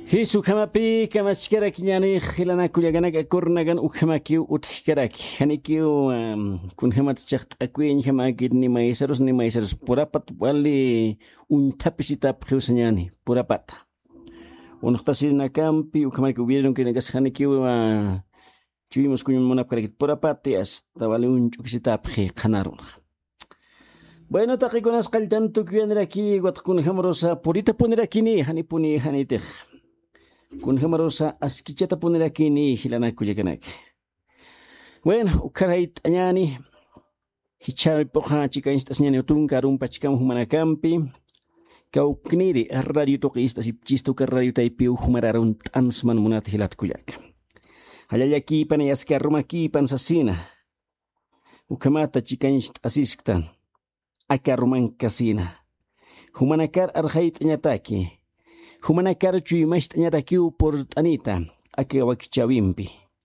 Hisu kamapi kamashkara kinyani khilana kulyagana kurnagan ukhamaki utkharak haniki kun hamat chacht akwin hamakid ni maisaros purapat wali untapisita phusanyani purapat unoqtasina kampi ukhamaki hubieron que negas haniki tuvimos kuñun monapkarakit purapati hasta wali unchukisita phi qanaron. Bueno, taqiconas qaltantu kuyanraki watkun hamrosa purita punerakini hanipuni hanitej. Kun hamarosa askichata punerakini hilana kuyakanaki. Bueno, ukarait añani hichari poja chica instas ñani utunka rumpa chikam humanakampi kaukniri radio toqi istas ipchisto ka radio taipi humararon tansman munat hilat kuyak. Halayaki pan yaska rumaki pan sasina. Ukamata chica instas asisktan akaruman kasina. Humanakar arhait añataki. Humanakar chuy maist añatakiu por tanita ake wakichawimpi.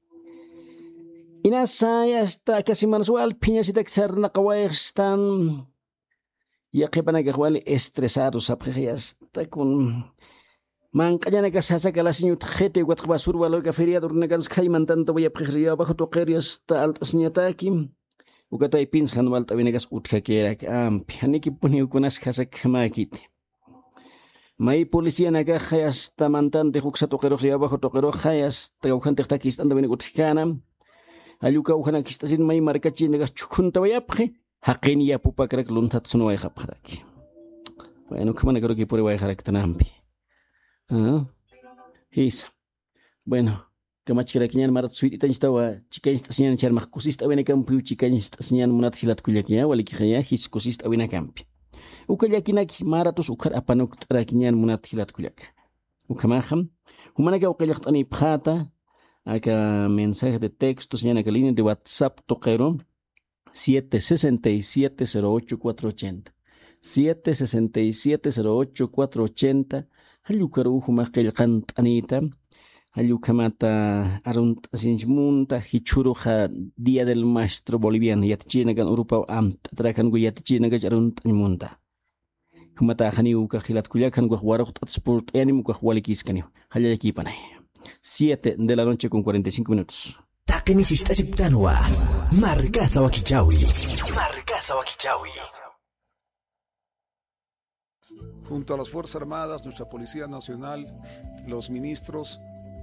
Inasa hasta casi mensual piñasita xarna kawaistan yaqipana gawali estresado sapje hasta con mancayana kasasa kalasiñu tjete watbasur valor feria durnegas kaiman tanto voy a pregeria bajo toqeri hasta altas ñataki ukatay pins hanwal tabinegas utkakera ampi haniki puni ukunas kasak makiti. May policía naga hayas tamantante huksa toqero abajo toqero hayas tagaujante takis anda bene utkana aluka ujana kistasin may markachi nagas chukunta vayapje haqini ya pupa crack luntat suno way khapkhaki. Bueno, kamana creo que por way haraktanampi. His. Bueno, kamachkira kinyan marat suite tanstawa chikain stasian char makusista bene kampi chikain stasian munat hilat kulyakia waliki khaya his kusista bene kampi. Ukallakinak maratus ukar apanuk trakinyan munat hilat kulyak. Ukamaham, humanaga ukallaktani pjata, acá mensaje de texto, señala que línea de WhatsApp toquero 767-08480. 767-08480. Hayukaru humakil kant anita. Hayukamata arunt asinjmunta hichuruja Día del Maestro Boliviano. Yatchinagan Urupa amt atrakan guyatchinagan arunt anmunta. Humata haniu kahilat kuyakan guajuarok sport ánimo guajualikiscanio. Hayaki panay. 7 de la noche con 45 minutos. Takenisista siptanwa. Marcasa wakichawi. Marcasa wakichawi. Junto a las Fuerzas Armadas, nuestra Policía Nacional, los ministros,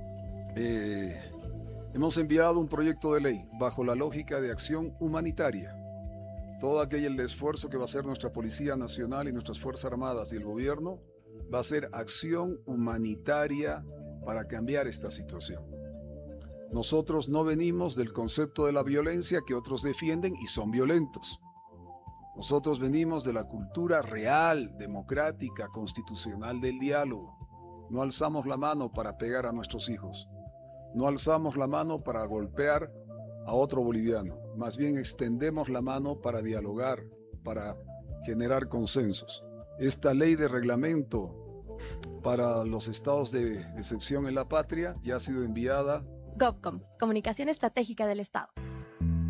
hemos enviado un proyecto de ley bajo la lógica de acción humanitaria. Todo aquel esfuerzo que va a hacer nuestra Policía Nacional y nuestras Fuerzas Armadas y el gobierno va a ser acción humanitaria para cambiar esta situación. Nosotros no venimos del concepto de la violencia que otros defienden y son violentos. Nosotros venimos de la cultura real, democrática, constitucional del diálogo. No alzamos la mano para pegar a nuestros hijos. No alzamos la mano para golpear a otro boliviano. Más bien extendemos la mano para dialogar, para generar consensos. Esta ley de reglamento para los estados de excepción en la patria ya ha sido enviada. GovCom, Comunicación Estratégica del Estado.